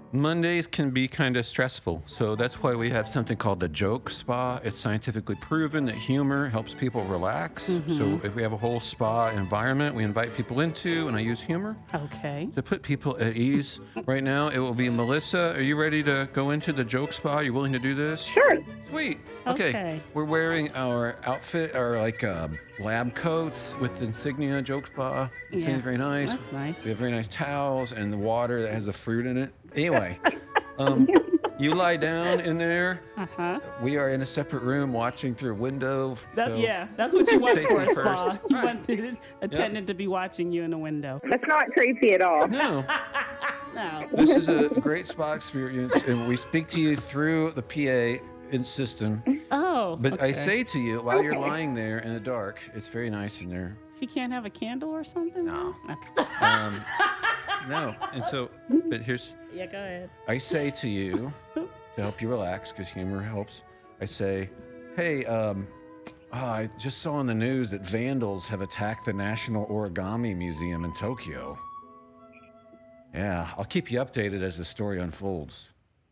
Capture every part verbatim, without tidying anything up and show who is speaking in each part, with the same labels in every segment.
Speaker 1: Mondays can be kind of stressful, so that's why we have something called the joke spa. It's scientifically proven that humor helps people relax. So if we have a whole spa environment we invite people into, and I use humor
Speaker 2: Okay.
Speaker 1: to put people at ease. Right now, it will be Melissa. Are you ready to go into the joke spa? Are you willing to do this?
Speaker 3: Sure.
Speaker 1: Sweet. Okay.
Speaker 2: Okay.
Speaker 1: We're wearing our outfit, our like um, lab coats with insignia joke spa. It
Speaker 2: Yeah,
Speaker 1: seems very nice.
Speaker 2: that's nice.
Speaker 1: We have very nice towels and the water that has the fruit in it. Anyway, um, you lie down in there.
Speaker 2: Uh-huh.
Speaker 1: We are in a separate room watching through a window.
Speaker 2: That,
Speaker 1: so-
Speaker 2: yeah, that's what you want
Speaker 1: Safety
Speaker 2: for a spa.
Speaker 1: first.
Speaker 2: You
Speaker 1: Right.
Speaker 2: want the attendant to be watching you in the window.
Speaker 3: That's not creepy at all.
Speaker 1: No,
Speaker 2: No.
Speaker 1: this is a great spa experience, and we speak to you through the P A in system.
Speaker 2: Oh,
Speaker 1: But I
Speaker 2: okay.
Speaker 1: say to you, while you're
Speaker 3: Okay.
Speaker 1: lying there in the dark, it's very nice in there.
Speaker 2: She can't have a candle or something?
Speaker 1: No.
Speaker 2: Okay.
Speaker 1: Um, no, and so, but here's,
Speaker 2: Yeah, go ahead.
Speaker 1: I say to you, to help you relax, because humor helps, I say, hey, um, ah, I just saw on the news that vandals have attacked the National Origami Museum in Tokyo. Yeah, I'll keep you updated as the story unfolds.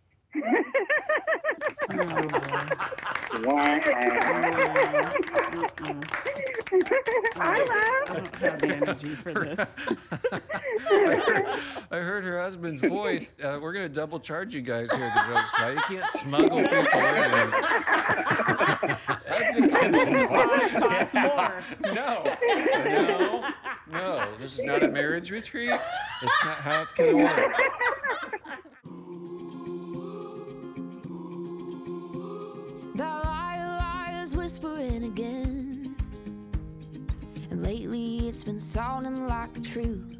Speaker 3: Wow. I
Speaker 2: I
Speaker 3: laugh.
Speaker 2: don't have the energy for this.
Speaker 1: I heard her husband's voice. Uh, we're going to double charge you guys here at the drug spot. You can't smuggle people in. That's a kind
Speaker 2: This
Speaker 1: of
Speaker 2: massage costs more.
Speaker 1: No, no, no. This is not a marriage retreat. That's not how it's going to work.
Speaker 4: The liar, liar's whispering again. And lately it's been sounding like the truth.